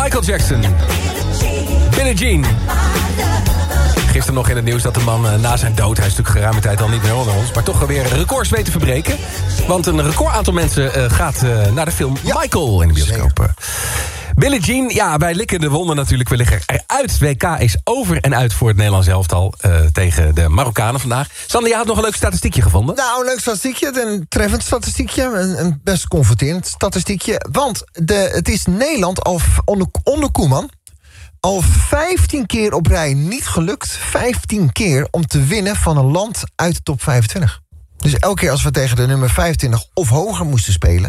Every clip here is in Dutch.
Michael Jackson. Billie Jean. Gisteren nog in het nieuws dat de man na zijn dood... hij is natuurlijk geruime tijd al niet meer onder ons... maar toch alweer records weet te verbreken. Want een record aantal mensen gaat naar de film Michael in de bioscoop. Billie Jean, ja, wij likken de wonden natuurlijk. We liggen eruit. WK is over en uit voor het Nederlands elftal... tegen de Marokkanen vandaag. Sander, je had nog een leuk statistiekje gevonden. Nou, een leuk statistiekje, een treffend statistiekje. Een best confronterend statistiekje. Want het is Nederland al onder Koeman... al 15 keer op rij niet gelukt... 15 keer om te winnen van een land uit de top 25. Dus elke keer als we tegen de nummer 25 of hoger moesten spelen...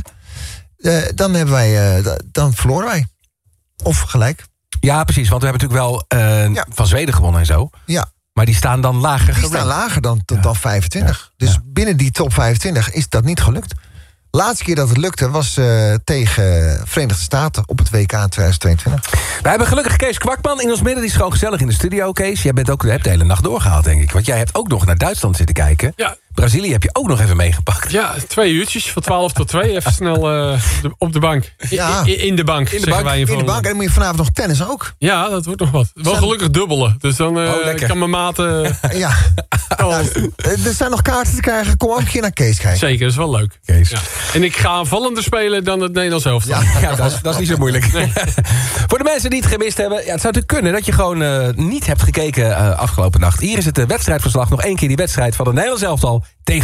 dan verloren wij. Of gelijk. Ja, precies, want we hebben natuurlijk wel van Zweden gewonnen en zo. Ja. Maar die staan dan lager Die staan lager dan 25. Ja. Dus binnen die top 25 is dat niet gelukt. Laatste keer dat het lukte was tegen Verenigde Staten op het WK 2022. We hebben gelukkig Kees Kwakman in ons midden. Die is gewoon gezellig in de studio, Kees. Jij hebt de hele nacht doorgehaald, denk ik. Want jij hebt ook nog naar Duitsland zitten kijken. Ja. Brazilië heb je ook nog even meegepakt. Ja, 2 uurtjes, van 12 tot 2. Even snel op de bank. Ja. In de bank, zeggen wij in de bank. En dan moet je vanavond nog tennis ook. Ja, dat wordt nog wat. Wel gelukkig dubbelen. Dus dan kan mijn maat... Ja. Er zijn nog kaarten te krijgen. Kom ook een keer naar Kees kijken. Zeker, dat is wel leuk. Kees. Ja. En ik ga aanvallender spelen dan het Nederlands elftal. Ja, dat is niet zo moeilijk. Nee. Voor de mensen die het gemist hebben... Ja, het zou natuurlijk kunnen dat je gewoon niet hebt gekeken afgelopen nacht. Hier is het wedstrijdverslag. Nog 1 keer die wedstrijd van het Nederlands elftal tegen